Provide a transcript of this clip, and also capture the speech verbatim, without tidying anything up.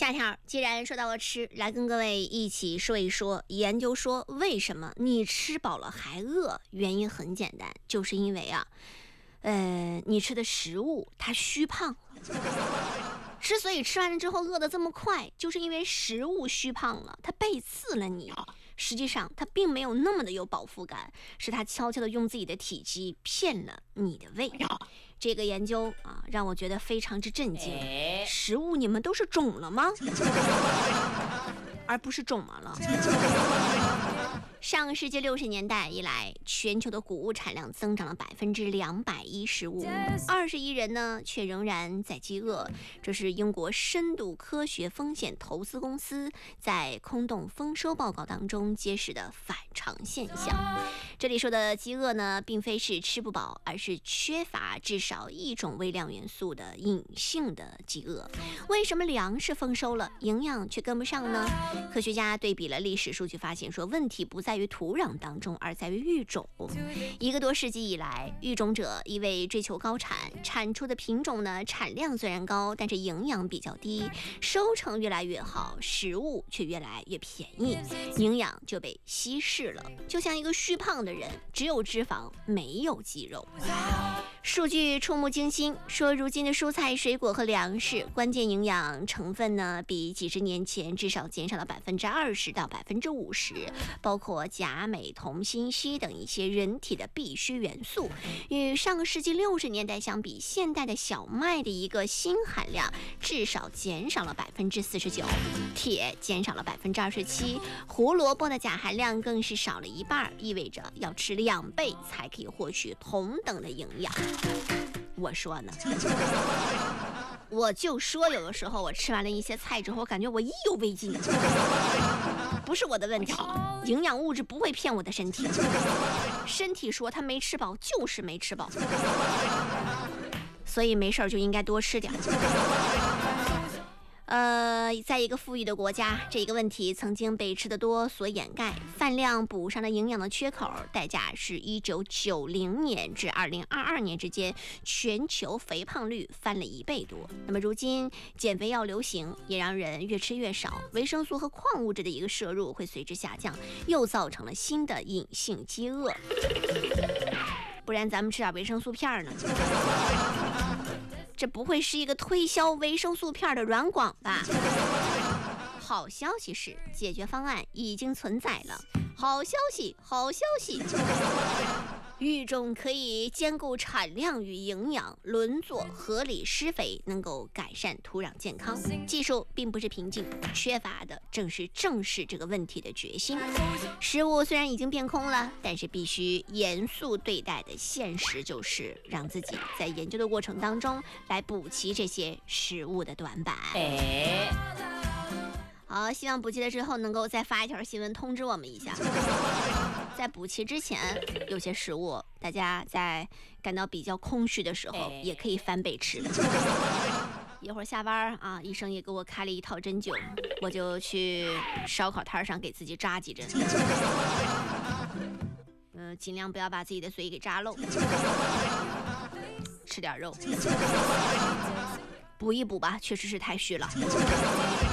下条，既然说到了吃，来跟各位一起说一说，研究说为什么你吃饱了还饿？原因很简单，就是因为啊，呃，你吃的食物它虚胖了。之所以吃完了之后饿得这么快，就是因为食物虚胖了，它背刺了你。实际上它并没有那么的有饱腹感，是它悄悄的用自己的体积骗了你的胃。这个研究啊，让我觉得非常之震惊。食物你们都是肿了吗？而不是肿么了。上个世纪六十年代以来，全球的谷物产量增长了百分之两百一十五，二十亿人呢却仍然在饥饿。这是英国深度科学风险投资公司在空洞丰收报告当中揭示的反常现象。这里说的饥饿呢，并非是吃不饱，而是缺乏至少一种微量元素的隐性的饥饿。为什么粮食丰收了，营养却跟不上呢？科学家对比了历史数据，发现说问题不在于土壤当中，而在于育种。一个多世纪以来，育种者一味追求高产，产出的品种呢产量虽然高，但是营养比较低，收成越来越好，食物却越来越便宜，营养就被稀释了。就像一个虚胖的人，只有脂肪没有肌肉。数据触目惊心，说如今的蔬菜水果和粮食关键营养成分呢，比几十年前至少减少了百分之二十到百分之五十，包括钾、镁、铜、锌、硒等一些人体的必需元素。与上个世纪六十年代相比，现代的小麦的一个锌含量至少减少了百分之四十九，铁减少了百分之二十七，胡萝卜的钾含量更是少了一半，意味着要吃两倍才可以获取同等的营养。我说呢，我就说有的时候我吃完了一些菜之后，我感觉我意犹未尽，不是我的问题，营养物质不会骗我的身体，身体说他没吃饱就是没吃饱，所以没事就应该多吃点。呃，在一个富裕的国家，这个问题曾经被吃得多所掩盖，饭量补上了营养的缺口，代价是一九九零年至二零二二年之间，全球肥胖率翻了一倍多。那么如今减肥药流行，也让人越吃越少，维生素和矿物质的一个摄入会随之下降，又造成了新的隐性饥饿。不然咱们吃点维生素片呢？这不会是一个推销维生素片的软广吧？好消息是，解决方案已经存在了。好消息，好消息！育种可以兼顾产量与营养，轮作合理施肥，能够改善土壤健康。技术并不是瓶颈，缺乏的正是正视这个问题的决心。食物虽然已经变空了，但是必须严肃对待的现实就是让自己在研究的过程当中来补齐这些食物的短板。哎，好，希望补齐了之后能够再发一条新闻通知我们一下。在补齐之前，有些食物大家在感到比较空虚的时候也可以翻倍吃。一会儿下班啊，医生也给我开了一套针灸，我就去烧烤摊上给自己扎几针。嗯、呃，尽量不要把自己的嘴给扎漏，吃点肉，补一补吧，确实是太虚了。